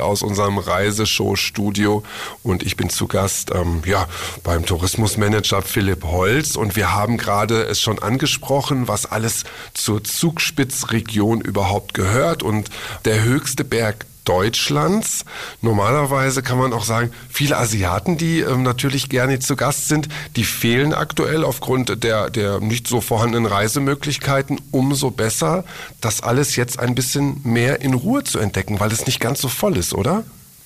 aus unserem Reiseshow-Studio und ich bin zu Gast beim Tourismusmanager Philipp Holz und wir haben gerade es schon angesprochen, was alles zur Zugspitzregion überhaupt gehört und der höchste Berg Deutschlands. Normalerweise kann man auch sagen, viele Asiaten, die natürlich gerne zu Gast sind, die fehlen aktuell aufgrund der nicht so vorhandenen Reisemöglichkeiten. Umso besser, das alles jetzt ein bisschen mehr in Ruhe zu entdecken, weil es nicht ganz so voll ist, oder?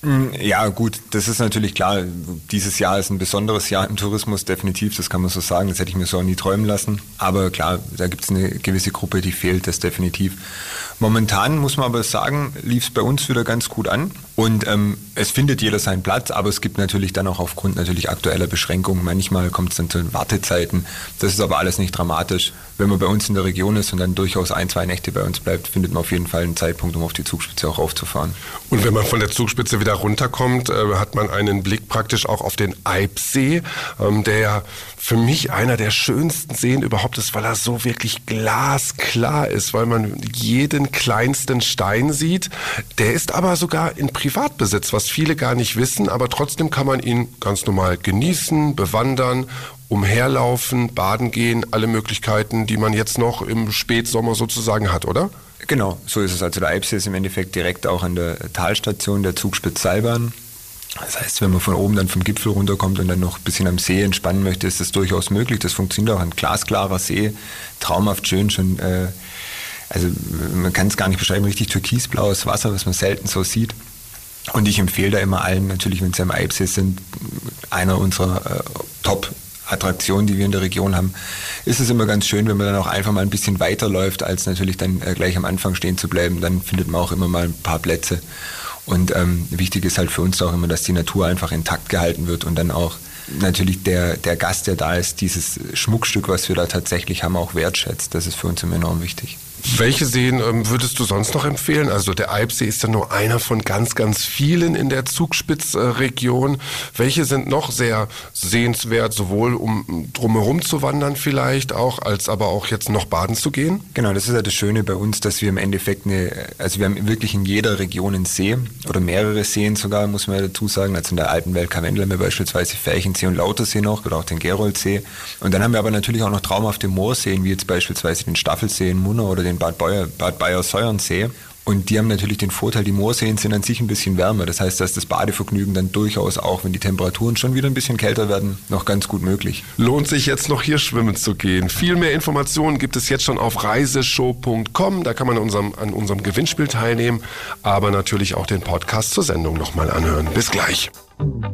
Ja gut, das ist natürlich klar. Dieses Jahr ist ein besonderes Jahr im Tourismus, definitiv, das kann man so sagen. Das hätte ich mir so auch nie träumen lassen. Aber klar, da gibt es eine gewisse Gruppe, die fehlt, das definitiv. Momentan muss man aber sagen, lief es bei uns wieder ganz gut an. Und es findet jeder seinen Platz, aber es gibt natürlich dann auch aufgrund natürlich aktueller Beschränkungen, manchmal kommt es dann zu Wartezeiten. Das ist aber alles nicht dramatisch. Wenn man bei uns in der Region ist und dann durchaus 1-2 Nächte bei uns bleibt, findet man auf jeden Fall einen Zeitpunkt, um auf die Zugspitze auch raufzufahren. Und wenn man von der Zugspitze wieder runterkommt, hat man einen Blick praktisch auch auf den Eibsee, der ja für mich einer der schönsten Seen überhaupt ist, weil er so wirklich glasklar ist, weil man jeden kleinsten Stein sieht. Der ist aber sogar in Privatbesitz, was viele gar nicht wissen, aber trotzdem kann man ihn ganz normal genießen, bewandern, umherlaufen, baden gehen, alle Möglichkeiten, die man jetzt noch im Spätsommer sozusagen hat, oder? Genau, so ist es. Also der Eibsee ist im Endeffekt direkt auch an der Talstation der Zugspitz-Seilbahn. Das heißt, wenn man von oben dann vom Gipfel runterkommt und dann noch ein bisschen am See entspannen möchte, ist das durchaus möglich. Das funktioniert auch, ein glasklarer See, traumhaft schön, schon, also man kann es gar nicht beschreiben, richtig türkisblaues Wasser, was man selten so sieht. Und ich empfehle da immer allen, natürlich, wenn sie am Eibsee sind, einer unserer Top-Attraktionen, die wir in der Region haben, ist es immer ganz schön, wenn man dann auch einfach mal ein bisschen weiterläuft, als natürlich dann gleich am Anfang stehen zu bleiben. Dann findet man auch immer mal ein paar Plätze. Und wichtig ist halt für uns auch immer, dass die Natur einfach intakt gehalten wird und dann auch natürlich der Gast, der da ist, dieses Schmuckstück, was wir da tatsächlich haben, auch wertschätzt. Das ist für uns immer enorm wichtig. Welche Seen würdest du sonst noch empfehlen? Also der Eibsee ist ja nur einer von ganz, ganz vielen in der Zugspitzregion. Welche sind noch sehr sehenswert, sowohl um drumherum zu wandern vielleicht auch, als aber auch jetzt noch baden zu gehen? Genau, das ist ja das Schöne bei uns, dass wir im Endeffekt also wir haben wirklich in jeder Region einen See oder mehrere Seen sogar, muss man ja dazu sagen. Also in der Alpenwelt Karwendel haben wir beispielsweise Ferchensee und Lautersee noch oder auch den Geroldsee. Und dann haben wir aber natürlich auch noch traumhafte Moorseen, wie jetzt beispielsweise den Staffelsee in Munna oder den Bad Bayersäuernsee. Und die haben natürlich den Vorteil, die Moorseen sind an sich ein bisschen wärmer. Das heißt, dass das Badevergnügen dann durchaus auch, wenn die Temperaturen schon wieder ein bisschen kälter werden, noch ganz gut möglich. Lohnt sich jetzt noch hier schwimmen zu gehen. Viel mehr Informationen gibt es jetzt schon auf reiseshow.com. Da kann man an unserem Gewinnspiel teilnehmen, aber natürlich auch den Podcast zur Sendung nochmal anhören. Bis gleich.